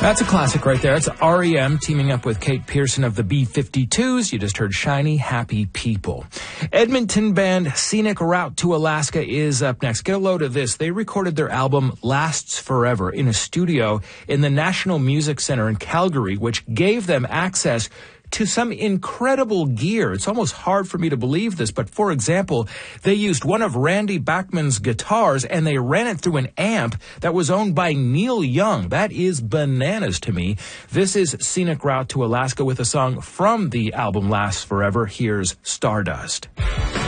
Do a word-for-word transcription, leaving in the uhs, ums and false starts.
That's a classic right there. It's R E M teaming up with Kate Pearson of the B fifty-twos. You just heard Shiny Happy People. Edmonton band Scenic Route to Alaska is up next. Get a load of this. They recorded their album Lasts Forever in a studio in the National Music Center in Calgary, which gave them access to some incredible gear. It's almost hard for me to believe this, but for example, they used one of Randy Bachman's guitars and they ran it through an amp that was owned by Neil Young. That is bananas to me. This is Scenic Route to Alaska with a song from the album Lasts Forever. Here's Stardust.